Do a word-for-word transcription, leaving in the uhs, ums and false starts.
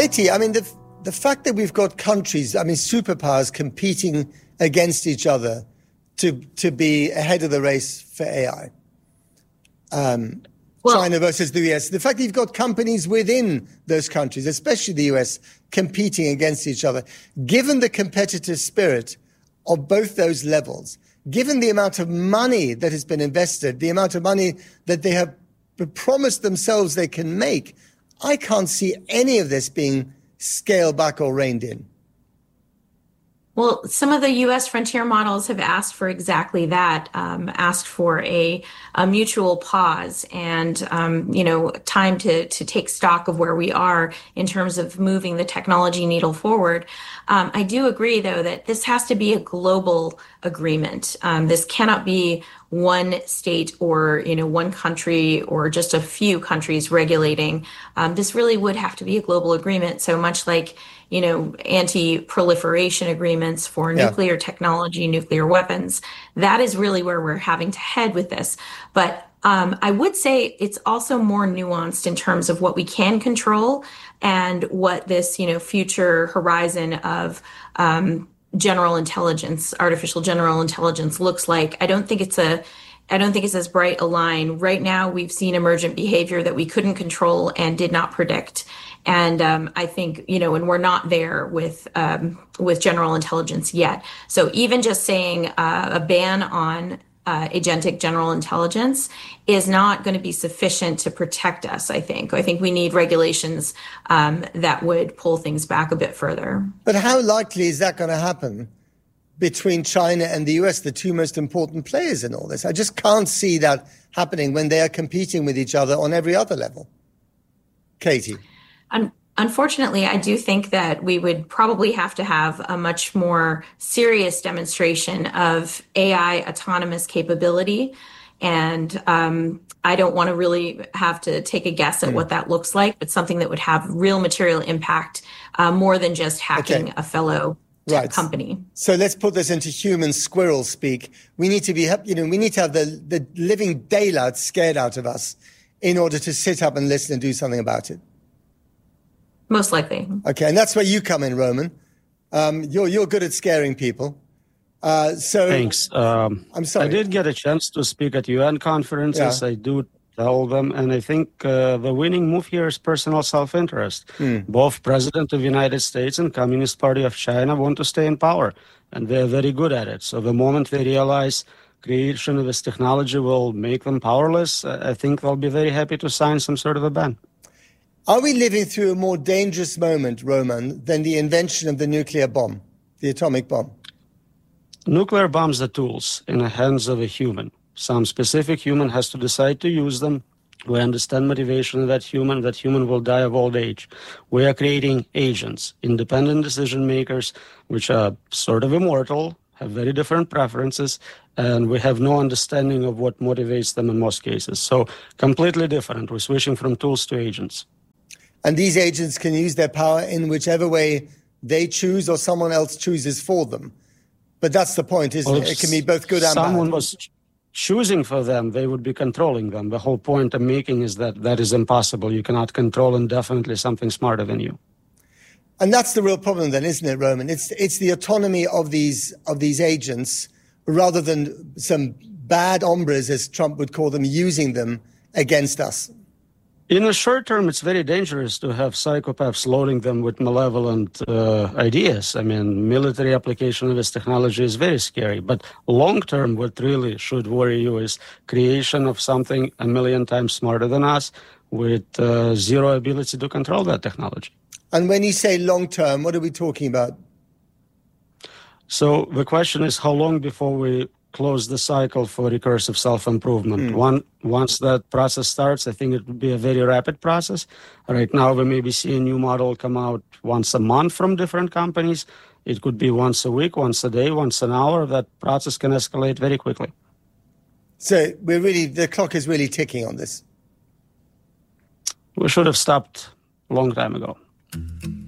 Katie, I mean, the the fact that we've got countries, I mean, superpowers competing against each other to to be ahead of the race for A I. Um, well, China versus the U S. The fact that you've got companies within those countries, especially the U S, competing against each other, given the competitive spirit of both those levels, given the amount of money that has been invested, the amount of money that they have promised themselves they can make, I can't see any of this being scaled back or reined in. Well, some of the U S frontier models have asked for exactly that, um, asked for a, a mutual pause and, um, you know, time to, to take stock of where we are in terms of moving the technology needle forward. Um, I do agree, though, that this has to be a global agreement. Um, this cannot be one state or, you know, one country or just a few countries regulating. Um, this really would have to be a global agreement. So much like, you know, anti-proliferation agreements for Yeah. nuclear technology, nuclear weapons. That is really where we're having to head with this. But um, I would say it's also more nuanced in terms of what we can control and what this, you know, future horizon of um, general intelligence, artificial general intelligence looks like. I don't think it's a I don't think it's as bright a line. Right now, we've seen emergent behavior that we couldn't control and did not predict. And um, I think, you know, and we're not there with um, with general intelligence yet. So even just saying uh, a ban on uh, agentic general intelligence is not going to be sufficient to protect us, I think. I think we need regulations um, that would pull things back a bit further. But how likely is that going to happen between China and the U S, the two most important players in all this? I just can't see that happening when they are competing with each other on every other level. Katie? Un- unfortunately, I do think that we would probably have to have a much more serious demonstration of A I autonomous capability. And um, I don't want to really have to take a guess at mm. what that looks like, but something that would have real material impact uh, more than just hacking okay. a fellow Right. company. So let's put this into human squirrel speak. We need to be, you know, we need to have the, the living daylight scared out of us in order to sit up and listen and do something about it. Most likely. Okay, and that's where you come in, Roman. Um, you're you're good at scaring people. Uh, so thanks. Um, I'm sorry. I did get a chance to speak at U N conferences. Yeah. I do tell them, and I think uh, the winning move here is personal self-interest. Mm. Both President of the United States and Communist Party of China want to stay in power, and they're very good at it. So the moment they realize creation of this technology will make them powerless, I think they'll be very happy to sign some sort of a ban. Are we living through a more dangerous moment, Roman, than the invention of the nuclear bomb, the atomic bomb? Nuclear bombs are tools in the hands of a human. Some specific human has to decide to use them. We understand motivation of that human. That human will die of old age. We are creating agents, independent decision makers, which are sort of immortal, have very different preferences, and we have no understanding of what motivates them in most cases. So completely different. We're switching from tools to agents. And these agents can use their power in whichever way they choose or someone else chooses for them. But that's the point, isn't well, it? It can be both good and bad. Someone was choosing for them, they would be controlling them. The whole point I'm making is that that is impossible. You cannot control indefinitely something smarter than you. And that's the real problem then, isn't it, Roman? It's it's the autonomy of these of these agents rather than some bad hombres, as Trump would call them, using them against us. In the short term, it's very dangerous to have psychopaths loading them with malevolent uh, ideas. I mean, military application of this technology is very scary. But long term, what really should worry you is creation of something a million times smarter than us with uh, zero ability to control that technology. And when you say long term, what are we talking about? So the question is, how long before we close the cycle for recursive self-improvement? Mm. One, once that process starts, I think it would be a very rapid process. Right now, we maybe see a new model come out once a month from different companies. It could be once a week, once a day, once an hour. That process can escalate very quickly. So we're really, the clock is really ticking on this. We should have stopped a long time ago.